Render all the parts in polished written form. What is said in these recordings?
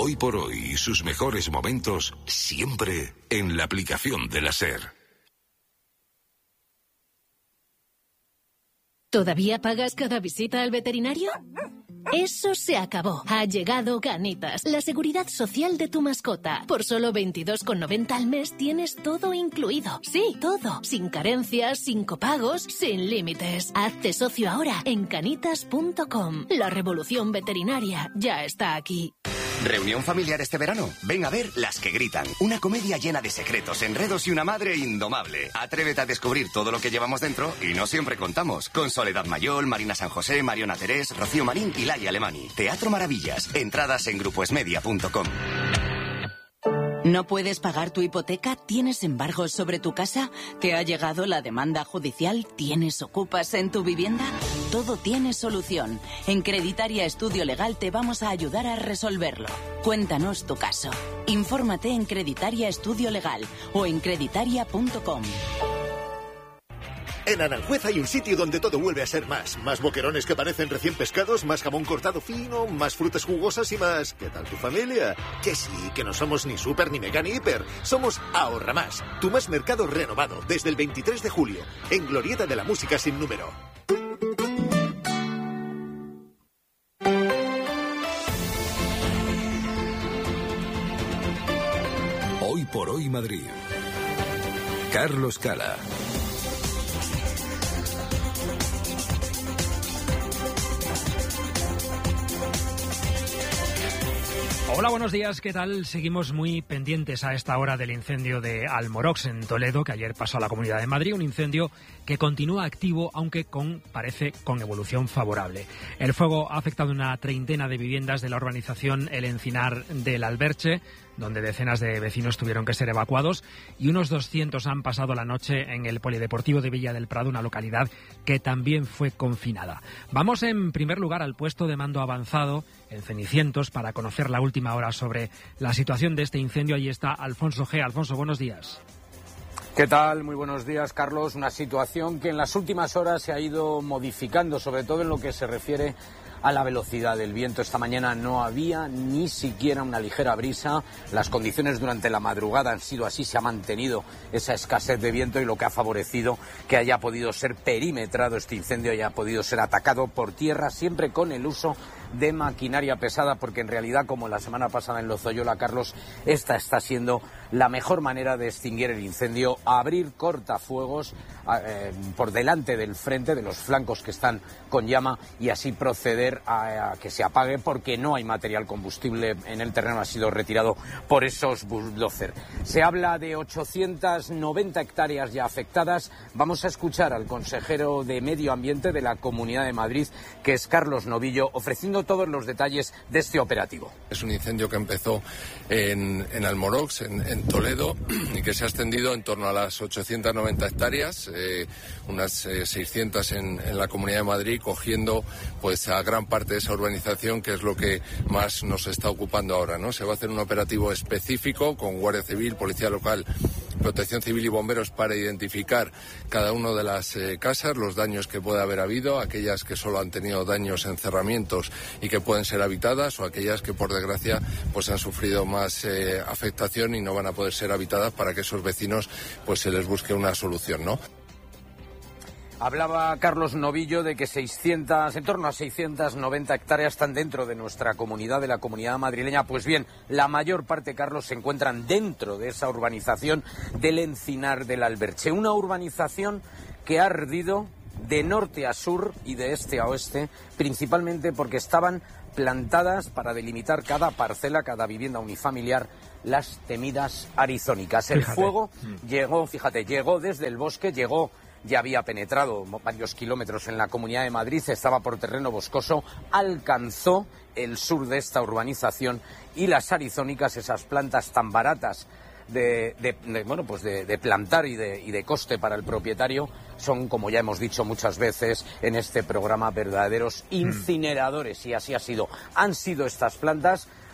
Hoy por hoy y sus mejores momentos siempre en la aplicación de la SER. ¿Todavía pagas cada visita al veterinario? Eso se acabó. Ha llegado Canitas, la seguridad social de tu mascota. Por solo 22,90 al mes tienes todo incluido. Sí, todo. Sin carencias, sin copagos, sin límites. Hazte socio ahora en canitas.com. La revolución veterinaria ya está aquí. ¿Reunión familiar este verano? Ven a ver Las que gritan. Una comedia llena de secretos, enredos y una madre indomable. Atrévete a descubrir todo lo que llevamos dentro y no siempre contamos. Con Soledad Mayol, Marina San José, Mariona Terés, Rocío Marín y Laia Alemani. Teatro Maravillas. Entradas en grupoesmedia.com. ¿No puedes pagar tu hipoteca? ¿Tienes embargos sobre tu casa? ¿Te ha llegado la demanda judicial? ¿Tienes ocupas en tu vivienda? Todo tiene solución. En Creditaria Estudio Legal te vamos a ayudar a resolverlo. Cuéntanos tu caso. Infórmate en Creditaria Estudio Legal o en creditaria.com. En Aranjuez hay un sitio donde todo vuelve a ser más. Más boquerones que parecen recién pescados, más jamón cortado fino, más frutas jugosas y más... ¿Qué tal tu familia? Que sí, que no somos ni súper, ni mega, ni hiper. Somos Ahorra Más, tu más mercado renovado desde el 23 de julio, en Glorieta de la Música sin número. Hoy por hoy Madrid. Carlos Cala. Hola, buenos días, ¿qué tal? Seguimos muy pendientes a esta hora del incendio de Almorox en Toledo, que ayer pasó a la Comunidad de Madrid, un incendio que continúa activo, aunque parece con evolución favorable. El fuego ha afectado una treintena de viviendas de la urbanización El Encinar del Alberche, donde decenas de vecinos tuvieron que ser evacuados, y unos 200 han pasado la noche en el Polideportivo de Villa del Prado, una localidad que también fue confinada. Vamos en primer lugar al puesto de mando avanzado en Cenicientos para conocer la última hora sobre la situación de este incendio. Allí está Alfonso G. Alfonso, buenos días. ¿Qué tal? Muy buenos días, Carlos. Una situación que en las últimas horas se ha ido modificando, sobre todo en lo que se refiere a la velocidad del viento. Esta mañana no había ni siquiera una ligera brisa. Las condiciones durante la madrugada han sido así, se ha mantenido esa escasez de viento y lo que ha favorecido que haya podido ser perimetrado este incendio, haya podido ser atacado por tierra, siempre con el uso de maquinaria pesada, porque en realidad, como la semana pasada en Lozoyola, Carlos, esta está siendo la mejor manera de extinguir el incendio: abrir cortafuegos por delante del frente, de los flancos que están con llama, y así proceder a que se apague, porque no hay material combustible en el terreno, ha sido retirado por esos bulldozer. Se habla de 890 hectáreas ya afectadas. Vamos a escuchar al consejero de Medio Ambiente de la Comunidad de Madrid, que es Carlos Novillo, ofreciendo todos los detalles de este operativo. Es un incendio que empezó en Almorox, en Toledo, y que se ha extendido en torno a las 890 hectáreas, unas 600 en la Comunidad de Madrid, cogiendo pues a gran parte de esa urbanización, que es lo que más nos está ocupando ahora, ¿no? Se va a hacer un operativo específico con Guardia Civil, Policía Local, Protección Civil y bomberos para identificar cada una de las casas, los daños que puede haber habido, aquellas que solo han tenido daños en cerramientos y que pueden ser habitadas, o aquellas que por desgracia pues han sufrido más afectación y no van a poder ser habitadas, para que esos vecinos pues se les busque una solución, ¿no? Hablaba Carlos Novillo de que en torno a 690 hectáreas están dentro de nuestra comunidad, de la comunidad madrileña. Pues bien, la mayor parte, Carlos, se encuentran dentro de esa urbanización del Encinar del Alberche. Una urbanización que ha ardido de norte a sur y de este a oeste, principalmente porque estaban plantadas, para delimitar cada parcela, cada vivienda unifamiliar, las temidas arizónicas. El fuego llegó desde el bosque, ya había penetrado varios kilómetros en la Comunidad de Madrid, estaba por terreno boscoso, alcanzó el sur de esta urbanización, y las arizónicas, esas plantas tan baratas de plantar y de coste para el propietario, son, como ya hemos dicho muchas veces en este programa, verdaderos incineradores, y así ha sido. Han sido estas plantas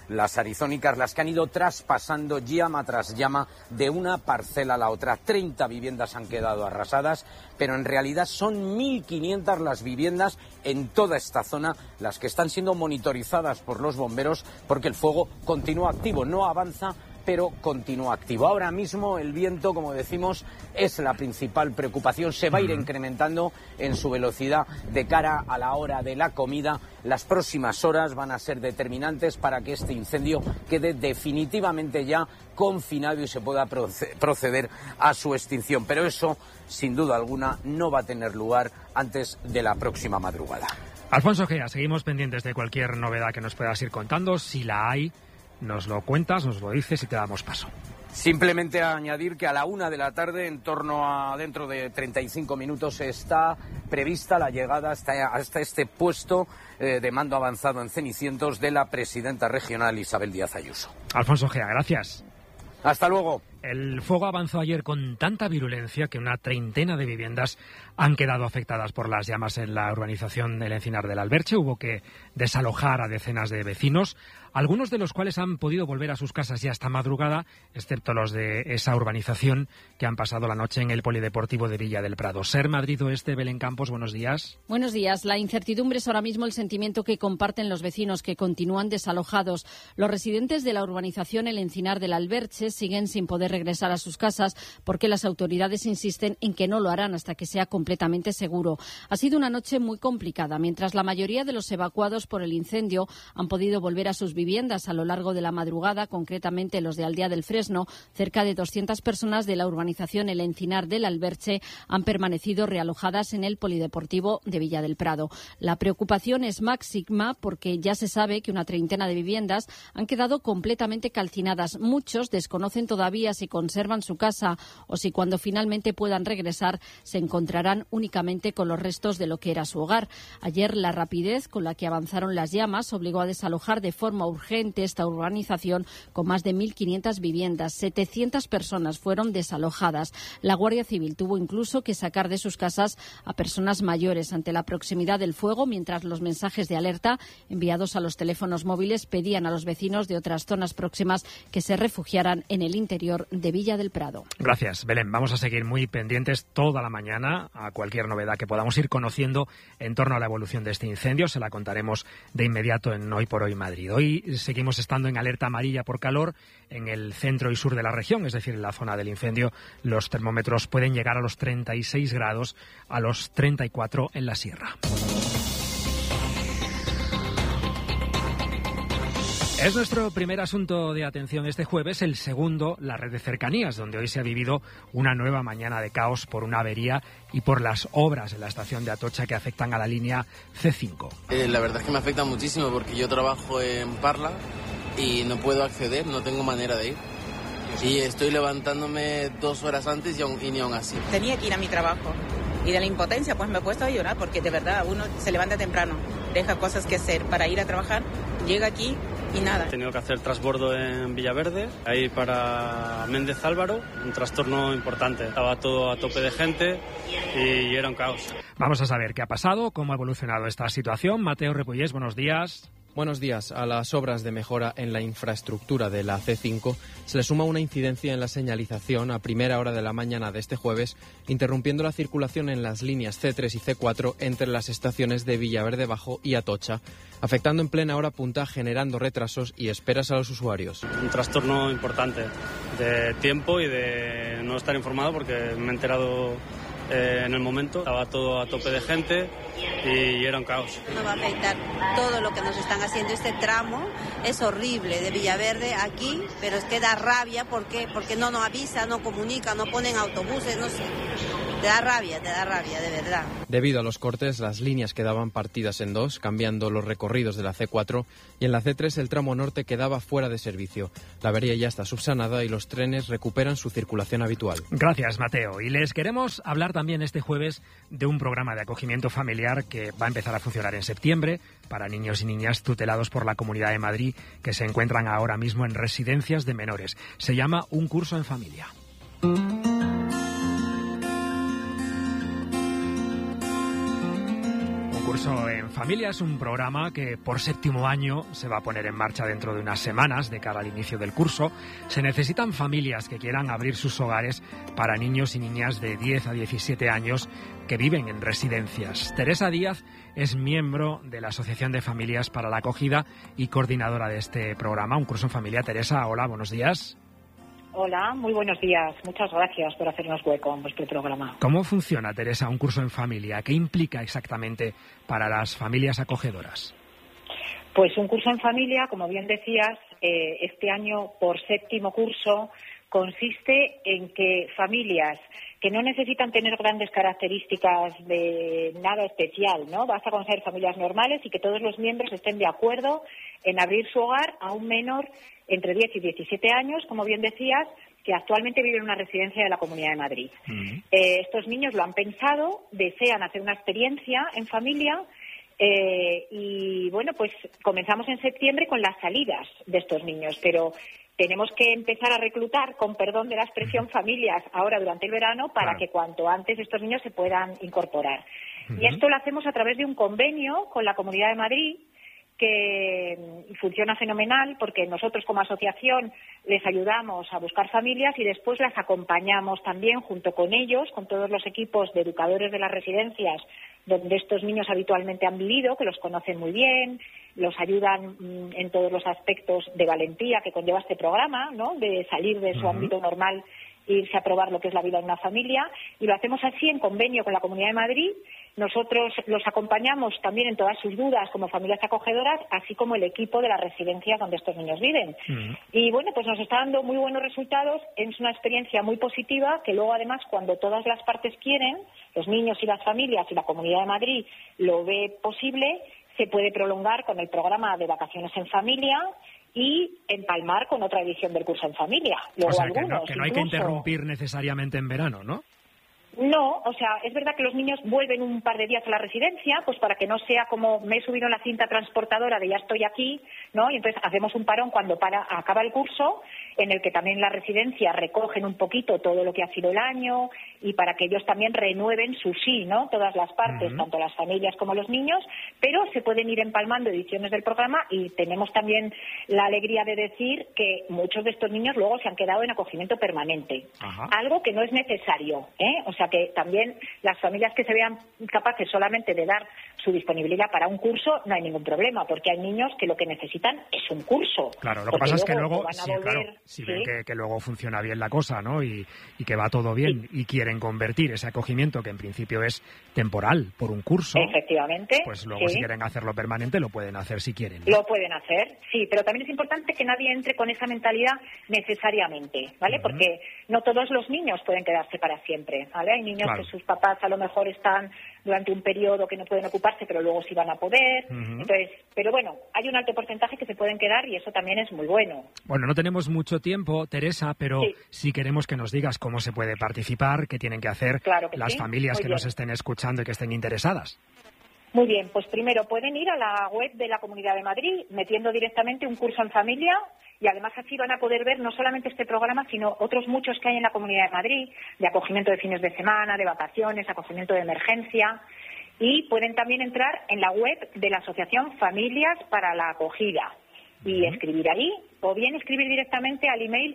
las arizónicas, las que han ido traspasando llama tras llama de una parcela a la otra. 30 viviendas han quedado arrasadas, pero en realidad son 1.500 las viviendas en toda esta zona, las que están siendo monitorizadas por los bomberos, porque el fuego continúa activo, no avanza, pero continúa activo. Ahora mismo el viento, como decimos, es la principal preocupación. Se va a ir incrementando en su velocidad de cara a la hora de la comida. Las próximas horas van a ser determinantes para que este incendio quede definitivamente ya confinado y se pueda proceder a su extinción. Pero eso, sin duda alguna, no va a tener lugar antes de la próxima madrugada. Alfonso Gea, seguimos pendientes de cualquier novedad que nos puedas ir contando. Si la hay, nos lo cuentas, nos lo dices y te damos paso. Simplemente añadir que a la 1 de la tarde, en torno a dentro de 35 minutos, está prevista la llegada hasta este puesto de mando avanzado en Cenicientos de la presidenta regional Isabel Díaz Ayuso. Alfonso Gea, gracias. Hasta luego. El fuego avanzó ayer con tanta virulencia que una treintena de viviendas han quedado afectadas por las llamas en la urbanización del Encinar del Alberche. Hubo que desalojar a decenas de vecinos, algunos de los cuales han podido volver a sus casas ya esta madrugada, excepto los de esa urbanización que han pasado la noche en el Polideportivo de Villa del Prado. Ser Madrid Oeste, Belén Campos, buenos días. Buenos días. La incertidumbre es ahora mismo el sentimiento que comparten los vecinos que continúan desalojados. Los residentes de la urbanización El Encinar del Alberche siguen sin poder regresar a sus casas porque las autoridades insisten en que no lo harán hasta que sea completamente seguro. Ha sido una noche muy complicada. Mientras la mayoría de los evacuados por el incendio han podido volver a sus viviendas a lo largo de la madrugada, concretamente los de Aldea del Fresno, cerca de 200 personas de la urbanización El Encinar del Alberche han permanecido realojadas en el Polideportivo de Villa del Prado. La preocupación es máxima porque ya se sabe que una treintena de viviendas han quedado completamente calcinadas. Muchos desconocen todavía si conservan su casa o si cuando finalmente puedan regresar se encontrarán únicamente con los restos de lo que era su hogar. Ayer la rapidez con la que avanzaron las llamas obligó a desalojar de forma urgente esta urbanización con más de 1.500 viviendas. 700 personas fueron desalojadas. La Guardia Civil tuvo incluso que sacar de sus casas a personas mayores ante la proximidad del fuego, mientras los mensajes de alerta enviados a los teléfonos móviles pedían a los vecinos de otras zonas próximas que se refugiaran en el interior de Villa del Prado. Gracias, Belén. Vamos a seguir muy pendientes toda la mañana a cualquier novedad que podamos ir conociendo en torno a la evolución de este incendio. Se la contaremos de inmediato en Hoy por Hoy Madrid. Hoy seguimos estando en alerta amarilla por calor en el centro y sur de la región, es decir, en la zona del incendio. Los termómetros pueden llegar a los 36 grados, a los 34 en la sierra. Es nuestro primer asunto de atención este jueves, el segundo, la red de cercanías, donde hoy se ha vivido una nueva mañana de caos por una avería y por las obras en la estación de Atocha que afectan a la línea C5. La verdad es que me afecta muchísimo porque yo trabajo en Parla y no puedo acceder, no tengo manera de ir. Y estoy levantándome 2 horas antes y ni aún así. Tenía que ir a mi trabajo y de la impotencia pues me he puesto a llorar porque de verdad uno se levanta temprano, deja cosas que hacer para ir a trabajar, llega aquí y nada. He tenido que hacer transbordo en Villaverde, ahí para Méndez Álvaro, un trastorno importante. Estaba todo a tope de gente y era un caos. Vamos a saber qué ha pasado, cómo ha evolucionado esta situación. Mateo Repullés, buenos días. Buenos días. A las obras de mejora en la infraestructura de la C5 se le suma una incidencia en la señalización a primera hora de la mañana de este jueves, interrumpiendo la circulación en las líneas C3 y C4 entre las estaciones de Villaverde Bajo y Atocha, afectando en plena hora punta, generando retrasos y esperas a los usuarios. Un trastorno importante de tiempo y de no estar informado porque me he enterado en el momento. Estaba todo a tope de gente y era un caos. Nos va a afectar todo lo que nos están haciendo. Este tramo es horrible de Villaverde aquí, pero es que da rabia porque no nos avisa, no comunica, no ponen autobuses, no sé. Te da rabia, de verdad. Debido a los cortes, las líneas quedaban partidas en dos, cambiando los recorridos de la C4, y en la C3 el tramo norte quedaba fuera de servicio. La avería ya está subsanada y los trenes recuperan su circulación habitual. Gracias, Mateo. Y les queremos hablar también este jueves de un programa de acogimiento familiar que va a empezar a funcionar en septiembre para niños y niñas tutelados por la Comunidad de Madrid que se encuentran ahora mismo en residencias de menores. Se llama Un Curso en Familia. Curso en Familia es un programa que por 7º año se va a poner en marcha dentro de unas semanas de cara al inicio del curso. Se necesitan familias que quieran abrir sus hogares para niños y niñas de 10 a 17 años que viven en residencias. Teresa Díaz es miembro de la Asociación de Familias para la Acogida y coordinadora de este programa, Un Curso en Familia. Teresa, hola, buenos días. Hola, muy buenos días. Muchas gracias por hacernos hueco en vuestro programa. ¿Cómo funciona, Teresa, Un Curso en Familia? ¿Qué implica exactamente para las familias acogedoras? Pues Un Curso en Familia, como bien decías, este año por 7º curso consiste en que familias que no necesitan tener grandes características de nada especial, ¿no? Basta con ser familias normales y que todos los miembros estén de acuerdo en abrir su hogar a un menor entre 10 y 17 años, como bien decías, que actualmente vive en una residencia de la Comunidad de Madrid. Estos niños lo han pensado, desean hacer una experiencia en familia y, bueno, pues comenzamos en septiembre con las salidas de estos niños, pero tenemos que empezar a reclutar, con perdón de la expresión, familias ahora durante el verano para que cuanto antes estos niños se puedan incorporar. Y esto lo hacemos a través de un convenio con la Comunidad de Madrid que funciona fenomenal porque nosotros como asociación les ayudamos a buscar familias y después las acompañamos también junto con ellos, con todos los equipos de educadores de las residencias donde estos niños habitualmente han vivido, que los conocen muy bien, los ayudan en todos los aspectos de valentía que conlleva este programa, ¿no? De salir de su ámbito normal e irse a probar lo que es la vida en una familia, y lo hacemos así en convenio con la Comunidad de Madrid. Nosotros los acompañamos también en todas sus dudas como familias acogedoras, así como el equipo de la residencia donde estos niños viven. Y bueno, pues nos está dando muy buenos resultados, es una experiencia muy positiva que luego además cuando todas las partes quieren, los niños y las familias y la Comunidad de Madrid lo ve posible, se puede prolongar con el programa de vacaciones en familia y empalmar con otra edición del curso en familia. Luego o sea, algunos, que no hay que interrumpir necesariamente en verano, ¿no? No, o sea, es verdad que los niños vuelven un par de días a la residencia, pues para que no sea como me he subido en la cinta transportadora de ya estoy aquí, ¿no? Y entonces hacemos un parón cuando acaba el curso, en el que también las residencias recogen un poquito todo lo que ha sido el año y para que ellos también renueven su sí, ¿no? Todas las partes, tanto las familias como los niños, pero se pueden ir empalmando ediciones del programa y tenemos también la alegría de decir que muchos de estos niños luego se han quedado en acogimiento permanente, algo que no es necesario, ¿eh? O sea que también las familias que se vean capaces solamente de dar su disponibilidad para un curso, no hay ningún problema, porque hay niños que lo que necesitan es un curso. Claro, lo que pasa es que luego, si ven que luego funciona bien la cosa, ¿no? Y que va todo bien y quieren convertir ese acogimiento, que en principio es temporal, por un curso. Efectivamente. Pues luego si quieren hacerlo permanente, lo pueden hacer si quieren, ¿no? Lo pueden hacer, sí, pero también es importante que nadie entre con esa mentalidad necesariamente, ¿vale? Porque no todos los niños pueden quedarse para siempre, ¿vale? Hay niños que sus papás a lo mejor están durante un periodo que no pueden ocuparse, pero luego sí van a poder. Entonces, pero bueno, hay un alto porcentaje que se pueden quedar y eso también es muy bueno. Bueno, no tenemos mucho tiempo, Teresa, pero sí queremos que nos digas cómo se puede participar, qué tienen que hacer las familias que nos estén escuchando y que estén interesadas. Muy bien, pues primero pueden ir a la web de la Comunidad de Madrid metiendo directamente Un Curso en Familia y además así van a poder ver no solamente este programa, sino otros muchos que hay en la Comunidad de Madrid, de acogimiento de fines de semana, de vacaciones, acogimiento de emergencia, y pueden también entrar en la web de la Asociación Familias para la Acogida y escribir ahí, o bien escribir directamente al email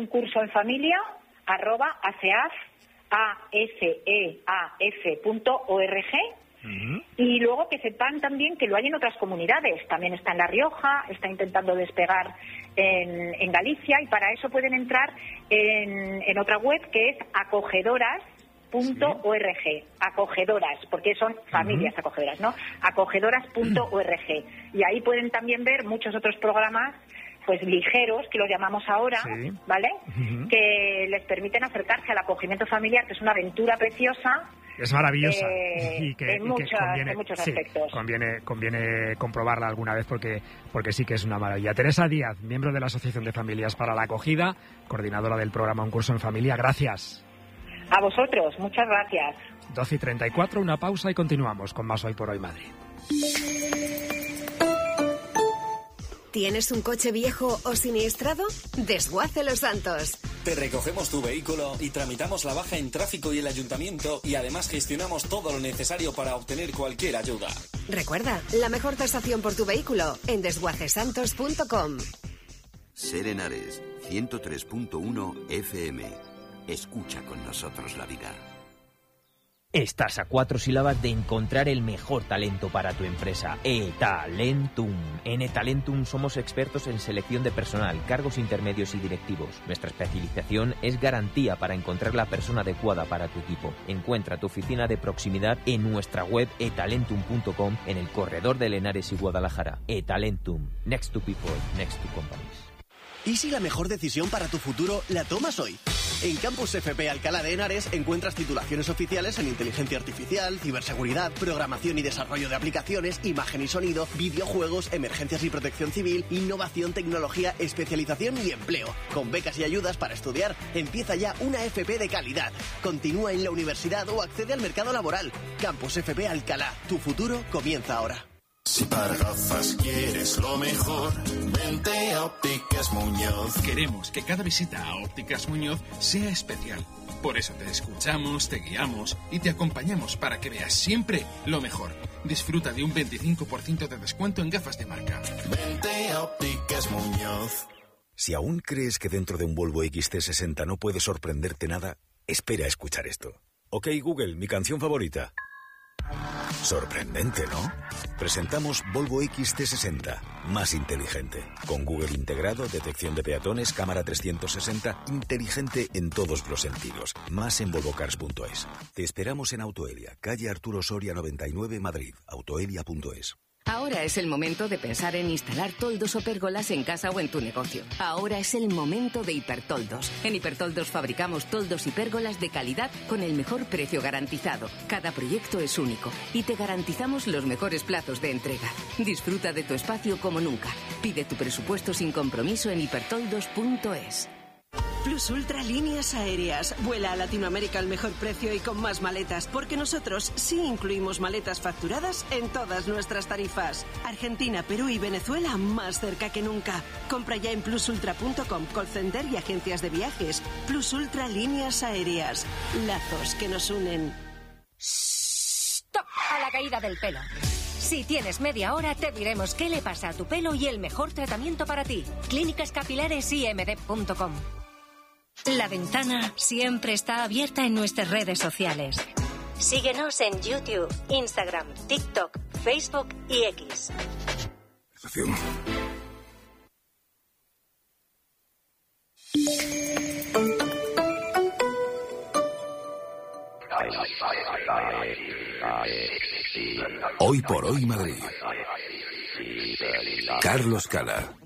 uncursoenfamilia@aseaf.org. Y luego que sepan también que lo hay en otras comunidades. También está en La Rioja, está intentando despegar en Galicia y para eso pueden entrar en otra web que es acogedoras.org. Acogedoras, porque son familias acogedoras, ¿no? Acogedoras.org. Y ahí pueden también ver muchos otros programas pues ligeros, que los llamamos ahora, ¿vale? Que les permiten acercarse al acogimiento familiar, que es una aventura preciosa. Es maravillosa y que en muchos aspectos. Conviene comprobarla alguna vez porque sí que es una maravilla. Teresa Díaz, miembro de la Asociación de Familias para la Acogida, coordinadora del programa Un Curso en Familia, gracias. A vosotros, muchas gracias. 12:34, una pausa y continuamos con más Hoy por Hoy Madrid. ¿Tienes un coche viejo o siniestrado? Desguace Los Santos. Te recogemos tu vehículo y tramitamos la baja en tráfico y el ayuntamiento y además gestionamos todo lo necesario para obtener cualquier ayuda. Recuerda, la mejor tasación por tu vehículo en desguacesantos.com. Ser Henares, 103.1 FM. Escucha con nosotros la vida. Estás a 4 sílabas de encontrar el mejor talento para tu empresa. eTalentum. En eTalentum somos expertos en selección de personal, cargos intermedios y directivos. Nuestra especialización es garantía para encontrar la persona adecuada para tu equipo. Encuentra tu oficina de proximidad en nuestra web etalentum.com, en el corredor de Henares y Guadalajara. eTalentum. Next to people, next to companies. ¿Y si la mejor decisión para tu futuro la tomas hoy? En Campus FP Alcalá de Henares encuentras titulaciones oficiales en inteligencia artificial, ciberseguridad, programación y desarrollo de aplicaciones, imagen y sonido, videojuegos, emergencias y protección civil, innovación, tecnología, especialización y empleo. Con becas y ayudas para estudiar, empieza ya una FP de calidad. Continúa en la universidad o accede al mercado laboral. Campus FP Alcalá. Tu futuro comienza ahora. Si para gafas quieres lo mejor, vente a Ópticas Muñoz. Queremos que cada visita a Ópticas Muñoz sea especial. Por eso te escuchamos, te guiamos y te acompañamos para que veas siempre lo mejor. Disfruta de un 25% de descuento en gafas de marca. Vente a Ópticas Muñoz. Si aún crees que dentro de un Volvo XC60 no puede sorprenderte nada, espera a escuchar esto. Ok, Google, mi canción favorita. Sorprendente, ¿no? Presentamos Volvo XC60, más inteligente. Con Google integrado, detección de peatones, cámara 360, inteligente en todos los sentidos. Más en volvocars.es. Te esperamos en Autoelia, calle Arturo Soria 99, Madrid. Autoelia.es. Ahora es el momento de pensar en instalar toldos o pérgolas en casa o en tu negocio. Ahora es el momento de Hipertoldos. En Hipertoldos fabricamos toldos y pérgolas de calidad con el mejor precio garantizado. Cada proyecto es único y te garantizamos los mejores plazos de entrega. Disfruta de tu espacio como nunca. Pide tu presupuesto sin compromiso en hipertoldos.es. Plus Ultra Líneas Aéreas. Vuela a Latinoamérica al mejor precio y con más maletas, porque nosotros sí incluimos maletas facturadas en todas nuestras tarifas. Argentina, Perú y Venezuela más cerca que nunca. Compra ya en plusultra.com, call center y agencias de viajes. Plus Ultra Líneas Aéreas. Lazos que nos unen. ¡Stop! A la caída del pelo. Si tienes media hora, te diremos qué le pasa a tu pelo y el mejor tratamiento para ti. clínicascapilaresimd.com. La ventana siempre está abierta en nuestras redes sociales. Síguenos en YouTube, Instagram, TikTok, Facebook y X. Hoy por hoy Madrid. Carlos Cala.